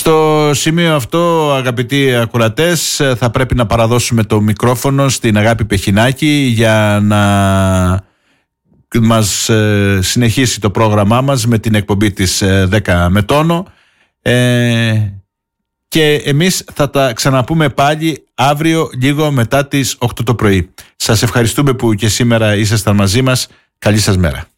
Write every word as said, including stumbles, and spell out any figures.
Στο σημείο αυτό, αγαπητοί ακροατές, θα πρέπει να παραδώσουμε το μικρόφωνο στην Αγάπη Πεχινάκη για να μας συνεχίσει το πρόγραμμά μας με την εκπομπή της δέκα με τόνο, ε, και εμείς θα τα ξαναπούμε πάλι αύριο λίγο μετά τις οκτώ το πρωί. Σας ευχαριστούμε που και σήμερα ήσασταν μαζί μας. Καλή σας μέρα.